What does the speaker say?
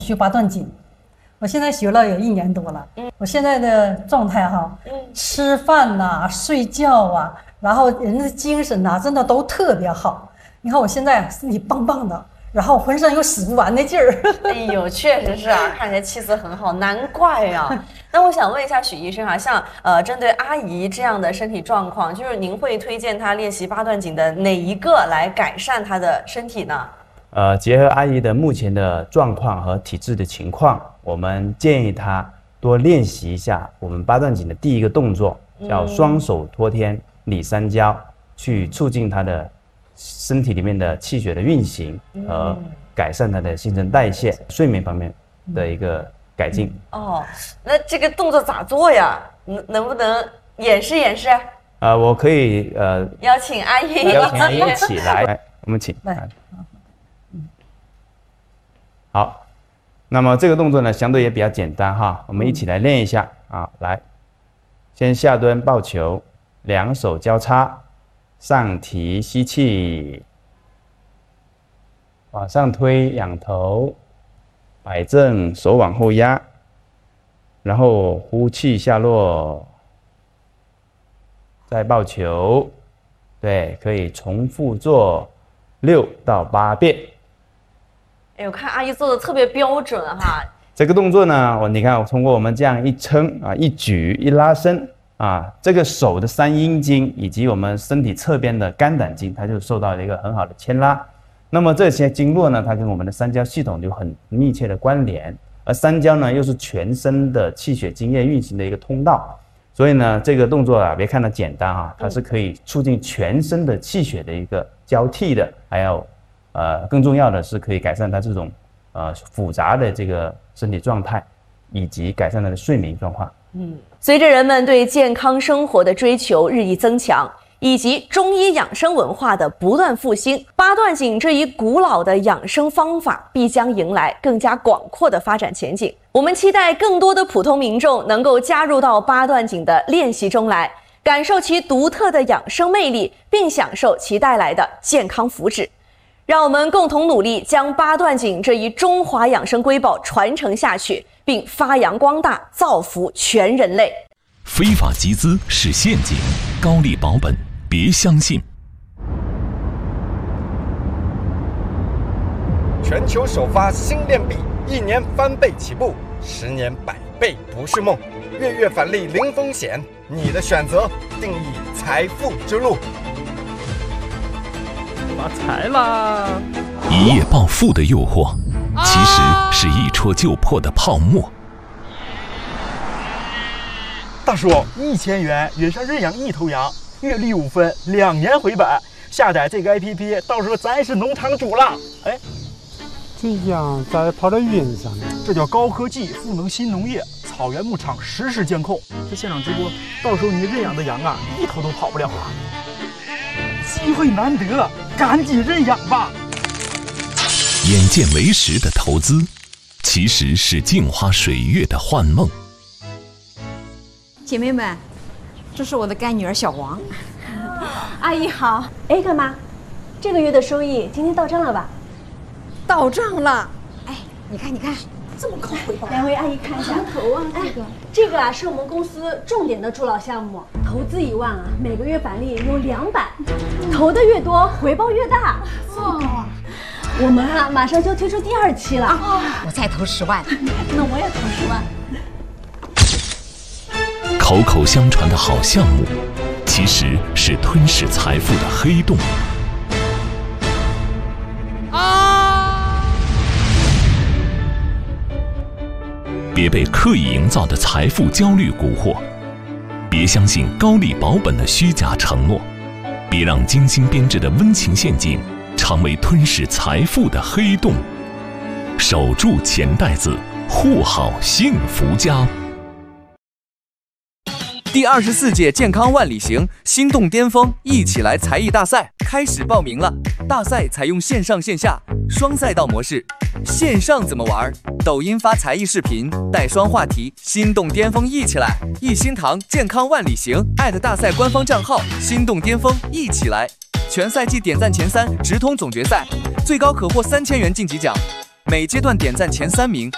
学八段锦，我现在学了有1年多了。我现在的状态哈，吃饭呐、睡觉啊，然后人的精神呐、真的都特别好。你看我现在身体棒棒的，然后浑身又使不完的劲儿。 哎呦，确实是啊，看起来气色很好，难怪啊。那我想问一下许医生啊，像针对阿姨这样的身体状况，就是您会推荐她练习八段锦的哪一个来改善她的身体呢？ 结合阿姨的目前的状况和体质的情况，我们建议她多练习一下我们八段锦的第一个动作，叫双手托天理三焦，去促进她的身体里面的气血的运行和改善她的新陈代谢、睡眠方面的一个改进。 哦，那这个动作咋做呀？能不能演示演示？ 我可以邀请阿姨一起来，我们请来。好，那么这个动作呢，相对也比较简单哈，我们一起来练一下啊。来，先下蹲抱球，两手交叉，上提吸气，往上推仰头，摆正手往后压，然后呼气下落，再抱球，对，可以重复做6到8遍。 哎，我看阿姨做的特别标准哈。 这个动作呢，你看，通过我们这样一撑啊、一举、一拉伸啊，这个手的3阴经以及我们身体侧边的肝胆经，它就受到了一个很好的牵拉。那么这些经络呢，它跟我们的三焦系统有很密切的关联，而三焦呢又是全身的气血津液运行的一个通道，所以呢，这个动作啊，别看它简单啊，它是可以促进全身的气血的一个交替的，还有更重要的是可以改善它这种复杂的这个身体状态，以及改善它的睡眠状况。 随着人们对健康生活的追求日益增强，以及中医养生文化的不断复兴，八段锦这一古老的养生方法必将迎来更加广阔的发展前景。我们期待更多的普通民众能够加入到八段锦的练习中来，感受其独特的养生魅力，并享受其带来的健康福祉。让我们共同努力，将八段锦这一中华养生瑰宝传承下去，并发扬光大，造福全人类。 非法集资是陷阱，高利保本别相信。 全球首发新练笔，1年翻倍起步，10年100倍不是梦，月月返利零风险，你的选择定义财富之路。 发财啦！ 一夜暴富的诱惑，其实是一戳就破的泡沫。 大叔，1000元约上认养1头羊，月利5分，2年回本。下载这个 APP， 到时候咱是农场主了。哎， 这羊咋跑到云上呢？ 这叫高科技赋能新农业，草原牧场实时监控。这现场直播，到时候你认养的羊啊，1头都跑不了啊！机会难得，赶紧认养吧！ 眼见为实的投资，其实是镜花水月的幻梦。 姐妹们，这是我的干女儿小王。 阿姨好。哎，干妈，这个月的收益今天到账了吧？ 到账了。哎，你看， 这么高回报。两位阿姨看一下。头啊，这个啊是我们公司重点的助老项目，投资1万啊，每个月返利有200，投的越多，回报越大。这么高啊！我们啊马上就推出第2期了。 我再投10万。 那我也投10万。 口口相传的好项目，其实是吞噬财富的黑洞。别被刻意营造的财富焦虑蛊惑，别相信高利保本的虚假承诺，别让精心编制的温情陷阱成为吞噬财富的黑洞。守住钱袋子，护好幸福家。 第24届健康万里行心动巅峰一起来才艺大赛开始报名了。大赛采用线上线下双赛道模式。线上怎么玩？抖音发才艺视频，带双话题，心动巅峰一起来！一心堂健康万里行大赛官方账号心动巅峰一起来！全赛季点赞前3直通总决赛，最高可获3000元晋级奖。每阶段点赞前3名